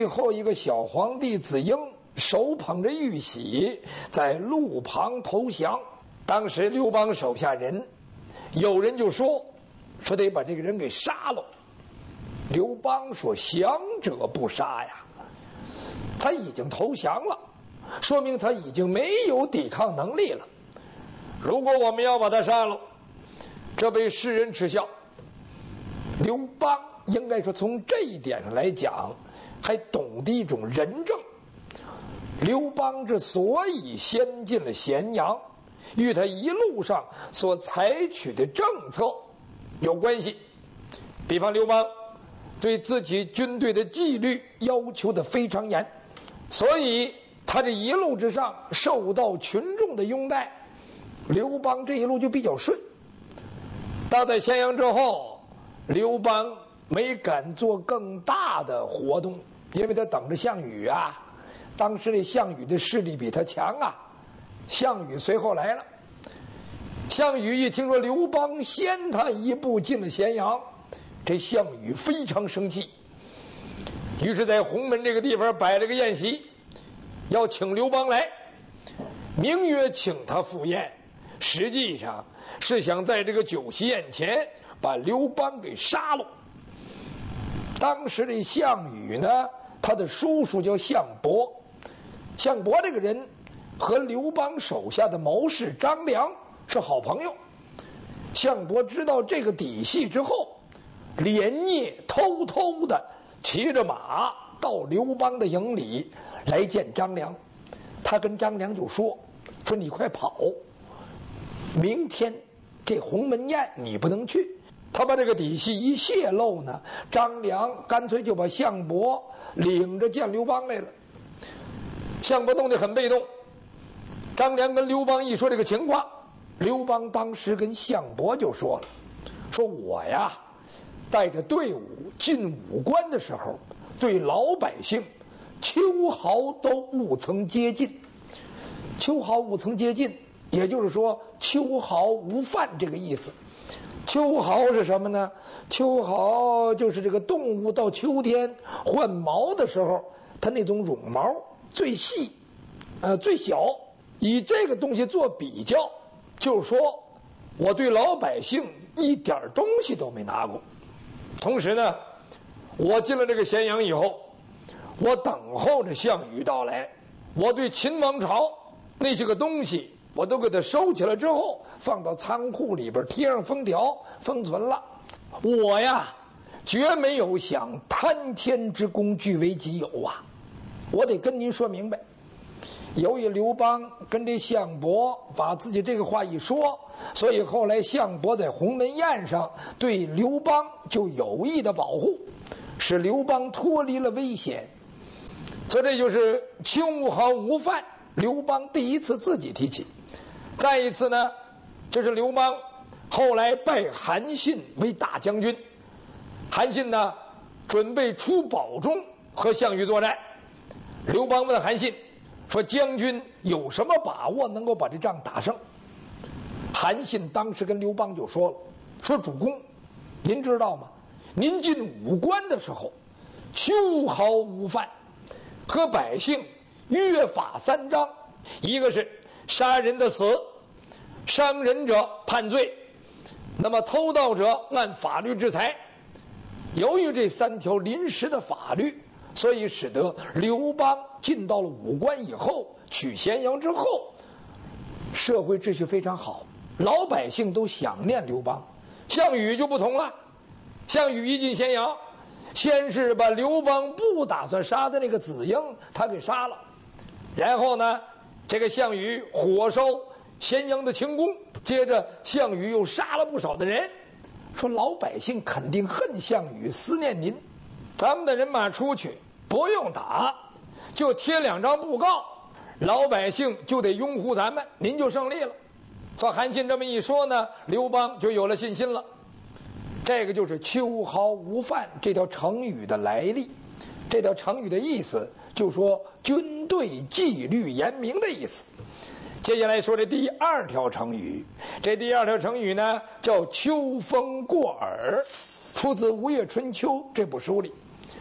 最后一个小皇帝子婴手捧着玉玺在路旁投降。当时刘邦手下人，有人就说得把这个人给杀了。刘邦说：“降者不杀呀，他已经投降了，说明他已经没有抵抗能力了。如果我们要把他杀了，这被世人耻笑。”刘邦应该说从这一点上来讲，还懂得一种仁政。刘邦之所以先进了咸阳，与他一路上所采取的政策有关系。比方刘邦对自己军队的纪律要求的非常严，所以他这一路之上受到群众的拥戴，刘邦这一路就比较顺。到在咸阳之后，刘邦没敢做更大的活动，因为他等着项羽啊。当时这项羽的势力比他强啊，项羽随后来了。项羽一听说刘邦先他一步进了咸阳，这项羽非常生气，于是在鸿门这个地方摆了个宴席，要请刘邦来，名曰请他赴宴，实际上是想在这个酒席宴前把刘邦给杀了。当时这项羽呢，他的叔叔叫项伯，项伯这个人和刘邦手下的谋士张良是好朋友。项伯知道这个底细之后，连夜偷偷的骑着马到刘邦的营里来见张良。他跟张良就说你快跑，明天这鸿门宴你不能去。他把这个底细一泄露呢，张良干脆就把项伯领着见刘邦来了。项伯弄得很被动，张良跟刘邦一说这个情况，刘邦当时跟项伯就说了，我呀带着队伍进武关的时候，对老百姓秋毫都不曾接近。秋毫不曾接近，也就是说秋毫无犯这个意思。秋毫是什么呢？秋毫就是这个动物到秋天换毛的时候，它那种绒毛最细最小。以这个东西做比较，就是说我对老百姓一点东西都没拿过。同时呢，我进了这个咸阳以后，我等候着项羽到来，我对秦王朝那些个东西我都给它收起来之后，放到仓库里边，贴上封条封存了。我呀绝没有想贪天之功据为己有啊！我得跟您说明白。由于刘邦跟这项伯把自己这个话一说，所以后来项伯在鸿门宴上对刘邦就有意的保护，使刘邦脱离了危险。所以这就是秋毫无犯，刘邦第一次自己提起。再一次呢，这是刘邦后来拜韩信为大将军。韩信呢准备出保中和项羽作战，刘邦问韩信说，将军有什么把握能够把这仗打胜？韩信当时跟刘邦就说了，主公，您知道吗？您进武关的时候秋毫无犯，和百姓约法三章，一个是杀人的死，伤人者判罪，那么偷盗者按法律制裁。由于这三条临时的法律，所以使得刘邦进到了武关以后，取咸阳之后，社会秩序非常好，老百姓都想念刘邦。项羽就不同了，项羽一进咸阳，先是把刘邦不打算杀的那个子婴他给杀了，然后呢，这个项羽火烧咸阳的清宫，接着项羽又杀了不少的人。老百姓肯定恨项羽，思念您，咱们的人马出去不用打，就贴2张布告，老百姓就得拥护咱们，您就胜利了。照韩信这么一说呢，刘邦就有了信心了。这个就是秋毫无犯这条成语的来历。这条成语的意思就说军队纪律严明的意思。接下来说这第2条成语，这第2条成语呢叫秋风过耳，出自《吴越春秋》这部书里。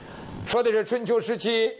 说的是春秋时期